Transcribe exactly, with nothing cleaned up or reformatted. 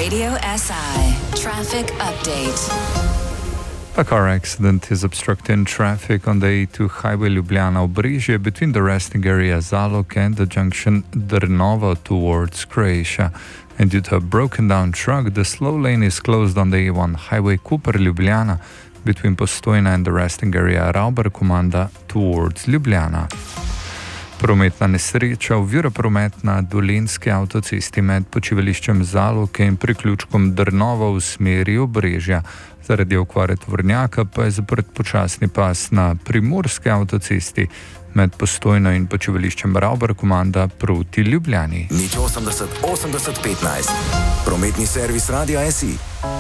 Radio S I traffic update. A car accident is obstructing traffic on the A two highway Ljubljana-Obrežje between the resting area Zalog and the junction Drnovo towards Croatia. And due to a broken down truck, the slow lane is closed on the A one highway Koper-Ljubljana between Postojna and the resting area Rauber-Komanda towards Ljubljana. Prometna nesreča ovira promet na Dolenjski avtocesti med počivališčem Zaloke in priključkom Drnovo v smeri Obrežja. Zaradi okvare tovornjaka pa je zaprt počasni pas na Primorski avtocesti med Postojno in počivališčem Rauber-Komanda proti Ljubljani. Nič osemdeset osemdeset petnajst. Prometni servis Radia S I.